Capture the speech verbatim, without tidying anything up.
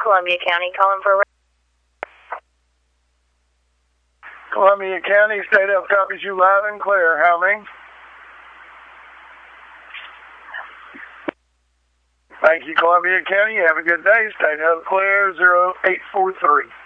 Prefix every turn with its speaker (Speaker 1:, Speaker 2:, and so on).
Speaker 1: Columbia County, calling for...
Speaker 2: Columbia County, State Health copies you loud and clear. How many? Thank you, Columbia County. Have a good day. State Health clear, zero eight four three.